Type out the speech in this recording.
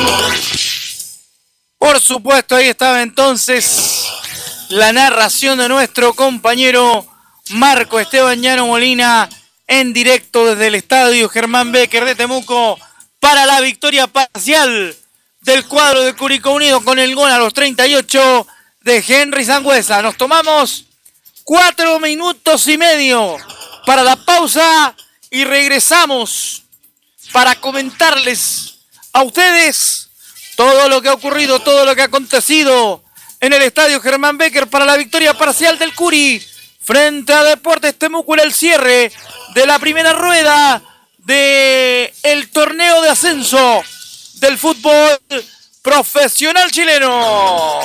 Por supuesto, ahí estaba entonces la narración de nuestro compañero Marco Esteban Llano Molina en directo desde el estadio Germán Becker de Temuco para la victoria parcial del cuadro de Curicó Unido con el gol a los 38 de Henry Sangüesa. Nos tomamos 4 minutos y medio para la pausa y regresamos para comentarles a ustedes todo lo que ha ocurrido, todo lo que ha acontecido en el estadio Germán Becker para la victoria parcial del Curi frente a Deportes Temuco en el cierre de la primera rueda del torneo de ascenso del fútbol profesional chileno.